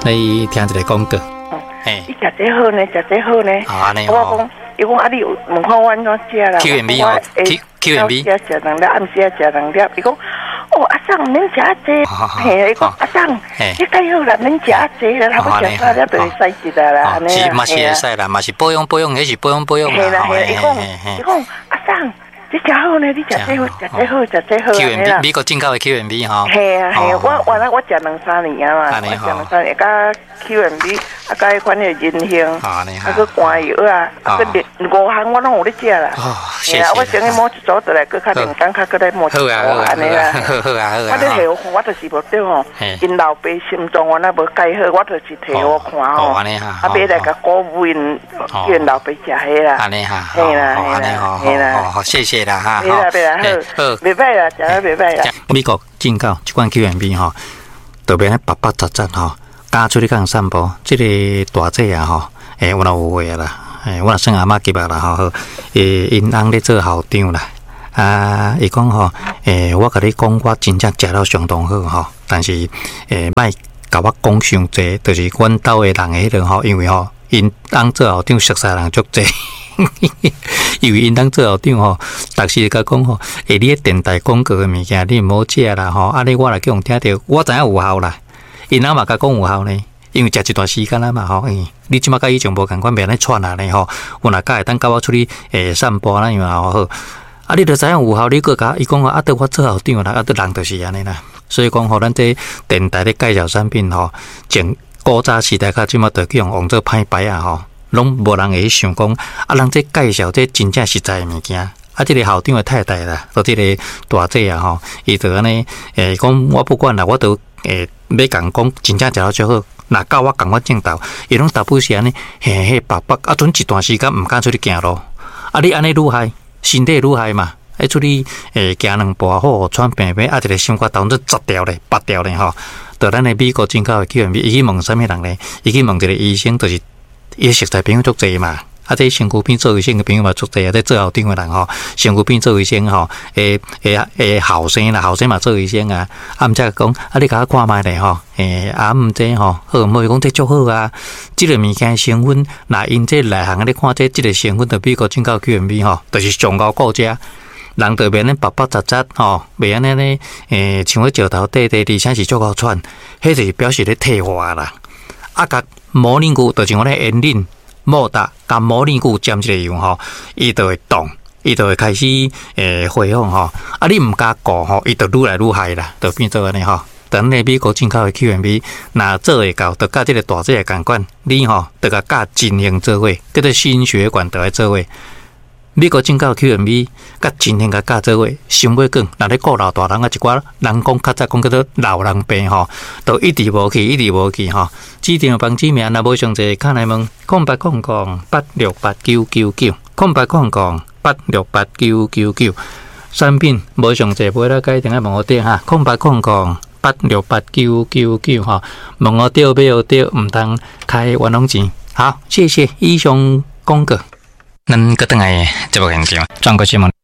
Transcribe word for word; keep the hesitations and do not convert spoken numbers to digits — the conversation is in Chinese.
来听一个广告。 嘿，你食这好呢，食这好呢。 好安尼我讲，伊讲啊，你有问看阮怎食啦 ？Q and B 哦，Q and B。 早食食两粒，暗时食两粒。伊讲，哦，阿桑免食啊济。嘿，伊讲阿桑，你介好啦，免食啊济啦，他要食三粒就会使一啦啦。安尼是嘛是会使啦，嘛是保养保养，迄是保养保养啦。 嘿啦嘿，伊讲，伊讲阿桑。你食好呢？你食这好，食这好，食这好。 Q and B， 美国进口的 Q and B 哈。 系啊系啊，我原来我食两三年啊嘛，我食两三年，甲 Q and B， 啊甲迄款的人形，啊个肝药啊，啊个五项我拢有咧食啦。哦，谢谢。我整个摸一组倒来，搁较两工较搁来摸一组安尼啦。好啊好啊。我咧摕我我就是无对吼，因老爸心脏原来无介好，我就是摕我看吼。安尼哈。啊，买来甲鼓舞因，叫因老爸食迄啦。安尼哈。嘿啦嘿啦嘿啦。好，谢谢。啦哈，别啦别啦，好，袂歹啦，食了袂歹啦。 美国进口一罐 Q and B 吼，特别咧白白杂杂吼，加出去讲散步，这个大姐啊吼，诶，我若有话啦，诶，我若算阿嬷级别啦吼，诶，因翁咧做校长啦，啊，伊讲吼，诶，我甲你讲，我真正食了相当好吼，但是诶，莫甲我讲伤济，就是阮兜诶人迄个吼，因为吼，因翁做校长熟悉人足济。因为因当做校长吼，逐时甲讲吼，诶，你迄电台广告诶物件，你毋好食啦吼，啊，你我来叫人听着，我知影有效啦。因阿嘛甲讲有效呢，因为食一段时间啊嘛吼，诶，你即马甲以前无共款，袂安尼喘下呢吼，有若甲会当甲我出去诶散步啦，因为好好，啊，你着知影有效，你个甲伊讲啊，得我做校长啦，啊，得人就是安尼啦。所以讲吼，咱这电台咧介绍产品吼，前古早时代甲即马着叫人往做歹牌啊吼。拢无人会去想讲，啊，人这介绍这真正实在诶物件，啊，这个校长诶太太啦，到这个大姐啊吼，伊就安尼，诶，讲我不管啦，我都诶要共讲，真正食了最好，若教我共我正道，伊拢大部是安尼，嘿嘿白白，啊，阵一段时间毋敢出去行路，啊，你安尼愈害，身体愈害嘛，爱出去诶行两步好，喘病病，啊，一个心肝头都砸掉咧，拔掉咧吼，到咱诶美国进口诶 Q and B， 伊去问啥物人咧？伊去问一个医生，就是。伊熟悉朋友足济嘛，啊，这身躯边做卫生嘅朋友嘛足济啊，这做校长嘅人吼，身躯边做卫生吼，诶诶诶后生啦，后生嘛做卫生啊，啊，毋则讲，啊，你甲我看卖咧吼，诶，啊，毋这吼，好毋好？伊讲这足好啊，即个物件成分，若因这内行咧看这即个成分，就美国进口 Q and B 吼，就是上高顾者。人特别咧白白杂杂吼，袂安尼咧，诶，像迄石头短短，而且是足够喘，迄就是表示咧退化啦。啊，甲模拟骨，就是我咧烟啉、莫达，甲模拟骨沾一个油吼，伊就会动，伊就会开始诶恢复吼。啊，你毋加顾吼，伊就愈来愈害啦，就变做安尼吼。等咧美国进口的 Q and B， 若做会到，就甲即个大姐共款，你吼，就甲甲进行做伙，叫做心血管就来做伙。美国进口 Q and B， 甲真天甲教做伙，心尾讲，若咧顾老大人啊，一寡人讲较早讲叫做老人病吼，都一直无去，一直无去吼。指定帮指名，若无上济，看来问空八空空八六八九九九，空八空空八六八九九九。产品无上济，买了改定下问我点哈，空八空空八六八九九九哈，问我对买有对，毋通开冤枉钱。好，谢谢以上广告。咱个等下节目现场，转过去问。